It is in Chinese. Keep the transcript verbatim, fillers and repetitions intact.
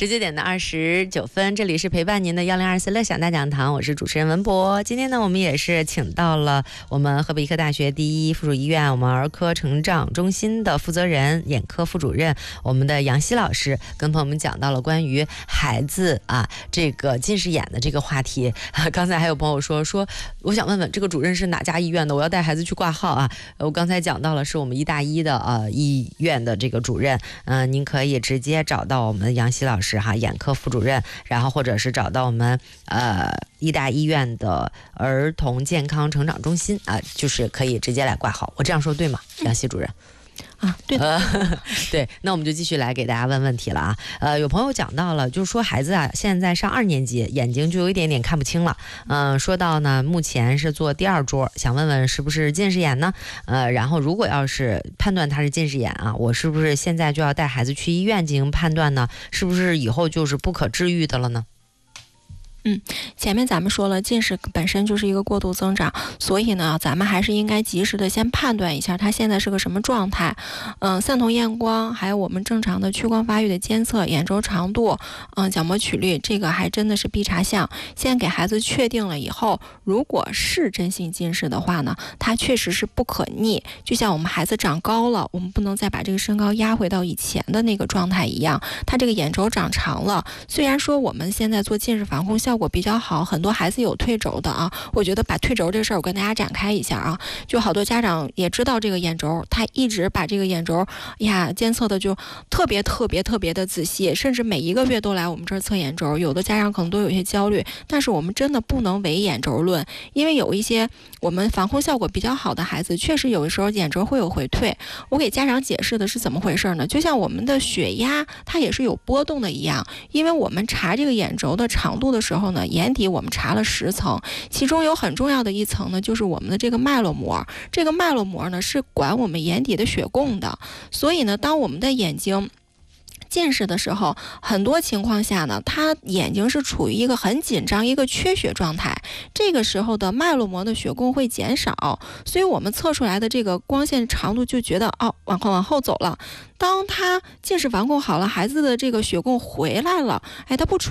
十九点的二十九分，这里是陪伴您的幺零二四乐享大讲堂，我是主持人文博。今天呢，我们也是请到了我们河北医科大学第一附属医院我们儿科成长中心的负责人、眼科副主任，我们的杨希老师，跟朋友们讲到了关于孩子啊这个近视眼的这个话题。刚才还有朋友说说，我想问问这个主任是哪家医院的？我要带孩子去挂号啊。我刚才讲到了是我们医大一的呃医院的这个主任，嗯、呃，您可以直接找到我们的杨希老师哈，眼科副主任，然后或者是找到我们呃医大医院的儿童健康成长中心啊、呃，就是可以直接来挂号。我这样说对吗，杨希主任？ 啊，对的、 呃，对，那我们就继续来给大家问问题了啊。呃，有朋友讲到了，就是说孩子啊，现在上二年级，眼睛就有一点点看不清了。嗯、呃，说到呢，目前是做第二桌，想问问是不是近视眼呢？呃，然后如果要是判断他是近视眼啊，我是不是现在就要带孩子去医院进行判断呢？是不是以后就是不可治愈的了呢？ 嗯，前面咱们说了，近视本身就是一个过度增长，所以呢，咱们还是应该及时的先判断一下它现在是个什么状态。嗯，散瞳验光，还有我们正常的屈光发育的监测，眼轴长度，嗯，角膜曲率，这个还真的是必查项。先给孩子确定了以后，如果是真性近视的话呢，它确实是不可逆。就像我们孩子长高了，我们不能再把这个身高压回到以前的那个状态一样，他这个眼轴长长了。虽然说我们现在做近视防控效果比较好，很多孩子有退轴的啊。我觉得把退轴这事儿我跟大家展开一下啊，就好多家长也知道这个眼轴，他一直把这个眼轴呀监测的就特别特别特别的仔细，甚至每一个月都来我们这儿测眼轴，有的家长可能都有些焦虑，但是我们真的不能唯眼轴论，因为有一些我们防控效果比较好的孩子，确实有的时候眼轴会有回退。我给家长解释的是怎么回事呢？就像我们的血压它也是有波动的一样，因为我们查这个眼轴的长度的时候呢，眼底我们查了十层，其中有很重要的一层呢，就是我们的这个脉络膜。这个脉络膜呢是管我们眼底的血供的，所以呢，当我们的眼睛近视的时候，很多情况下呢，他眼睛是处于一个很紧张、一个缺血状态，这个时候的脉络膜的血供会减少，所以我们测出来的这个光线长度就觉得哦，往后往后走了。当他近视防控好了，孩子的这个血供回来了，哎，他不